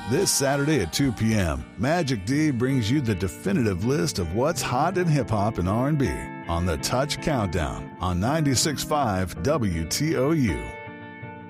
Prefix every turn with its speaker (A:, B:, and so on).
A: This Saturday at 2 p.m., Magic D brings you the definitive list of what's hot in hip-hop and R&B on the Touch Countdown on 96.5 WTOU.